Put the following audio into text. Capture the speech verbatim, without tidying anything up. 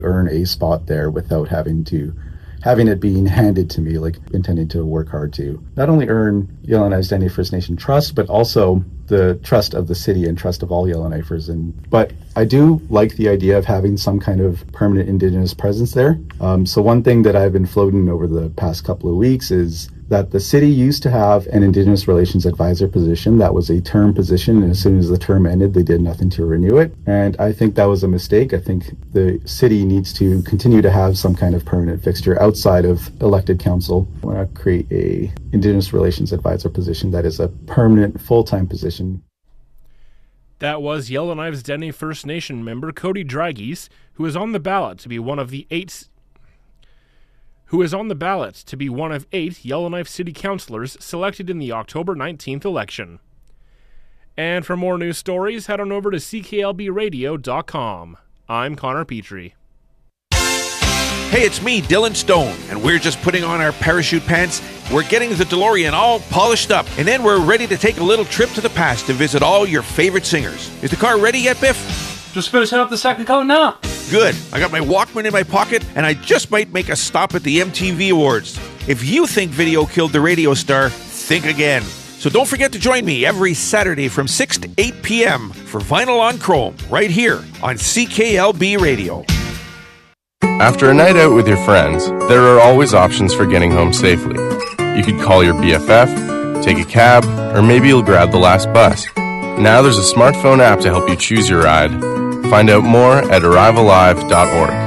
earn a spot there without having to having it being handed to me, like intending to work hard to not only earn Yellowknife Dene First Nation trust, but also the trust of the city and trust of all Yellowknifers. And but I do like the idea of having some kind of permanent Indigenous presence there. Um, so one thing that I've been floating over the past couple of weeks is that the city used to have an Indigenous Relations Advisor position that was a term position, and as soon as the term ended, they did nothing to renew it. And I think that was a mistake. I think the city needs to continue to have some kind of permanent fixture outside of elected council. I want to create a Indigenous Relations Advisor position that is a permanent, full-time position. That was Yellowknife Dene First Nation member Cody Dragies, who is on the ballot to be one of the eight who is on the ballot to be one of eight Yellowknife City Councilors selected in the October nineteenth election. And for more news stories, head on over to C K L B radio dot com. I'm Connor Petrie. Hey, it's me, Dylan Stone, and we're just putting on our parachute pants. We're getting the DeLorean all polished up, and then we're ready to take a little trip to the past to visit all your favorite singers. Is the car ready yet, Biff? Just finishing up the second coat now. Good. I got my Walkman in my pocket, and I just might make a stop at the M T V Awards. If you think video killed the radio star, think again. So don't forget to join me every Saturday from six to eight p.m. for Vinyl on Chrome, right here on C K L B Radio. After a night out with your friends, there are always options for getting home safely. You could call your B F F, take a cab, or maybe you'll grab the last bus. Now there's a smartphone app to help you choose your ride. Find out more at arrive alive dot org.